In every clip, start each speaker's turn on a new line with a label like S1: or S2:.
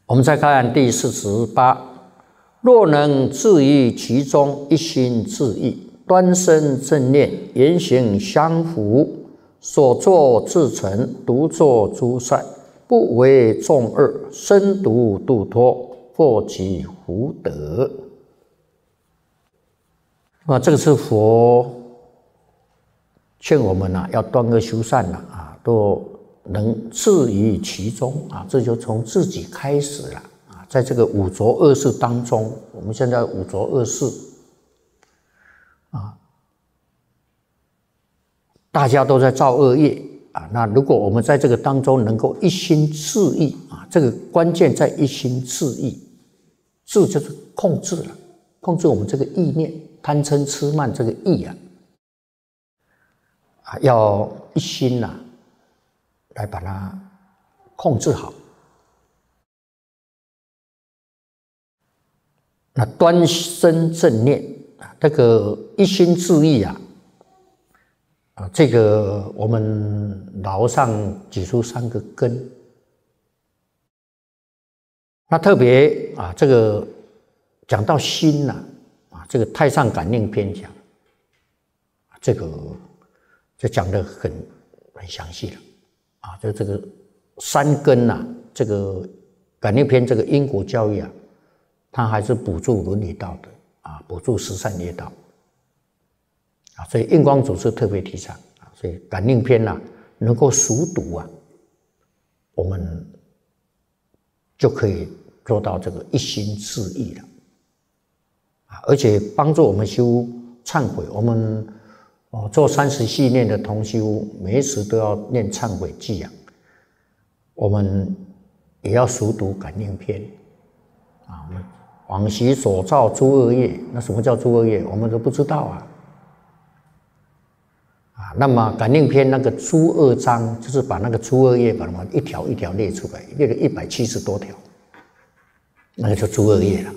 S1: 我们再看第48，若能自于其中，一心自意，端身正念，言行相符，所作自成，独作诸善，不为众恶，身独度脱，或即福德。这个是佛劝我们要断恶修善都能自于其中这就从自己开始了在这个五浊恶世当中，我们现在五浊恶世大家都在造恶业那如果我们在这个当中能够一心自意这个关键在一心自意，自就是控制了，控制我们这个意念，贪嗔痴慢这个意要一心来把它控制好。那端身正念这个一心自意这个我们老上举出3个根。那特别这个讲到心这个太上感应篇讲，这个就讲得很详细了就这个3根这个感应篇这个因果教育它还是补助伦理道德补助十善业道所以印光祖师特别提倡所以感应篇能够熟读我们就可以做到这个一心自意了而且帮助我们修忏悔。我们做30系念的同修，每一时都要念忏悔记我们也要熟读感应篇我们往昔所造诸恶业，那什么叫诸恶业？我们都不知道那么感应篇那个诸恶章，就是把那个诸恶业把它们一条一条列出来，列了170多条，那个就诸恶业了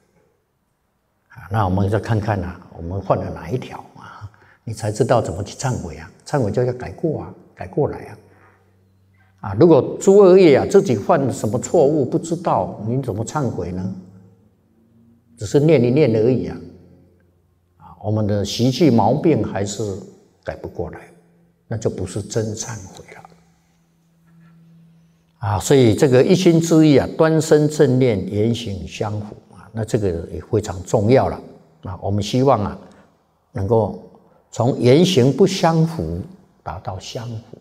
S1: 那我们再看看我们犯了哪一条你才知道怎么去忏悔忏悔就要改过改过来如果诸恶业自己犯什么错误不知道，你怎么忏悔呢？只是念一念而已我们的习气毛病还是改不过来，那就不是真忏悔了所以这个一心自意端身正念，言行相符那这个也非常重要了我们希望能够从言行不相符达到相符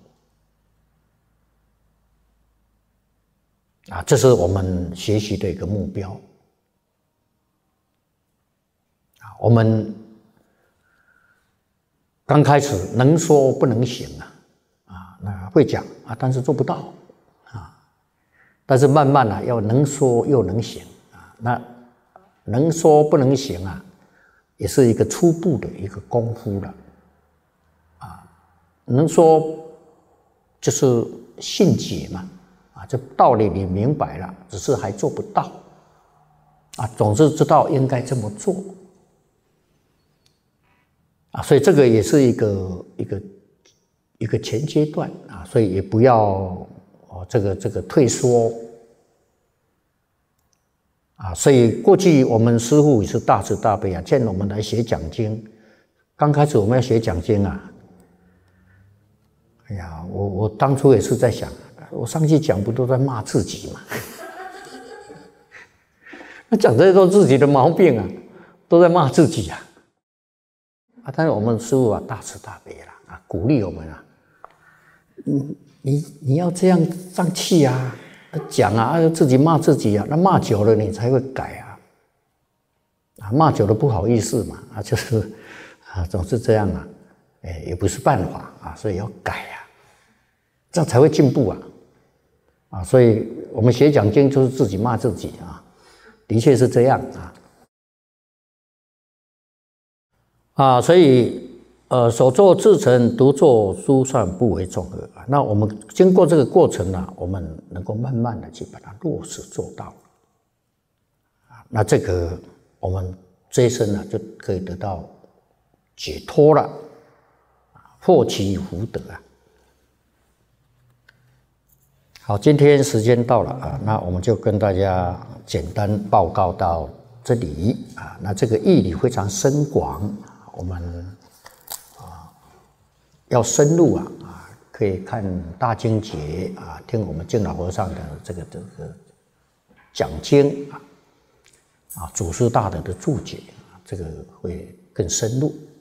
S1: 这是我们学习的一个目标我们刚开始能说不能行那会讲但是做不到但是慢慢要能说又能行那能说不能行也是一个初步的一个功夫了能说就是信解嘛这道理你明白了，只是还做不到总是知道应该这么做所以这个也是一个前阶段所以也不要这个退缩所以过去我们师父也是大慈大悲见我们来学讲经，刚开始我们要学讲经哎呀，我当初也是在想，我上去讲不都在骂自己吗？那讲这些都自己的毛病都在骂自己但是我们师父大慈大悲鼓励我们你要这样上气讲自己骂自己那骂久了你才会改骂久了不好意思嘛就是总是这样也不是办法所以要改这样才会进步所以我们学讲经就是自己骂自己的确是这样所以所作自成，独作诸善，不为众恶那我们经过这个过程我们能够慢慢的去把它落实做到那这个我们这一生就可以得到解脱了，获其福德好，今天时间到了啊，那我们就跟大家简单报告到这里啊。那这个义理非常深广，我们要深入可以看大经节啊，听我们净老和尚的这个讲经啊，祖师大德的注解，这个会更深入。